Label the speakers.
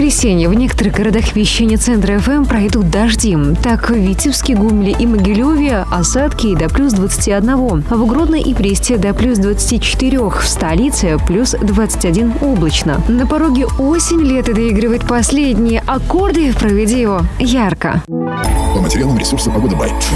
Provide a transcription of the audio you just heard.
Speaker 1: воскресенье в некоторых городах вещания центра ФМ пройдут дожди. Так, в Витебске, Гомеле и Могилеве осадки до плюс 21. А в Гродно и Бресте до плюс 24. В столице плюс 21 облачно. На пороге осень, лето доигрывает последние аккорды. Проведи его ярко.
Speaker 2: По материалам ресурса «Погода Бай».